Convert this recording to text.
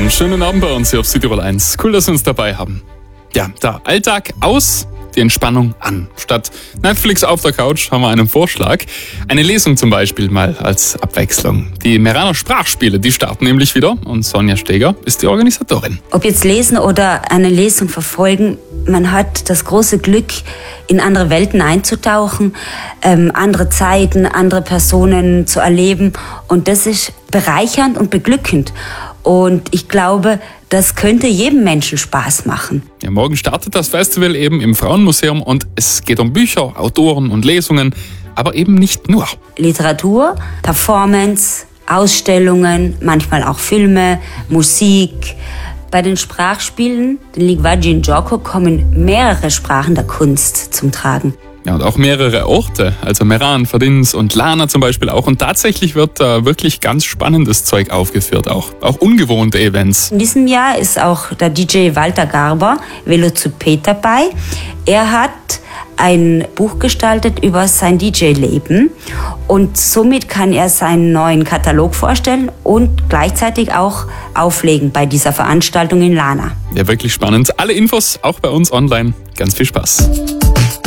Einen schönen Abend bei uns hier auf Südtirol 1. Cool, dass Sie uns dabei haben. Ja, der Alltag aus, die Entspannung an. Statt Netflix auf der Couch haben wir einen Vorschlag. Eine Lesung zum Beispiel mal als Abwechslung. Die Meraner Sprachspiele, die starten nämlich wieder und Sonja Steger ist die Organisatorin. Ob jetzt lesen oder eine Lesung verfolgen, man hat das große Glück, in andere Welten einzutauchen, andere Zeiten, andere Personen zu erleben und das ist bereichernd und beglückend. Und ich glaube, das könnte jedem Menschen Spaß machen. Ja, morgen startet das Festival eben im Frauenmuseum und es geht um Bücher, Autoren und Lesungen, aber eben nicht nur. Literatur, Performance, Ausstellungen, manchmal auch Filme, Musik. Bei den Sprachspielen, den Ligvaji Njoko, kommen mehrere Sprachen der Kunst zum Tragen. Ja, und auch mehrere Orte, also Meran, Verdins und Lana zum Beispiel auch. Und tatsächlich wird da wirklich ganz spannendes Zeug aufgeführt, auch ungewohnte Events. In diesem Jahr ist auch der DJ Walter Garber, Velociped, dabei. Er hat ein Buch gestaltet über sein DJ-Leben und somit kann er seinen neuen Katalog vorstellen und gleichzeitig auch auflegen bei dieser Veranstaltung in Lana. Ja, wirklich spannend. Alle Infos auch bei uns online. Ganz viel Spaß.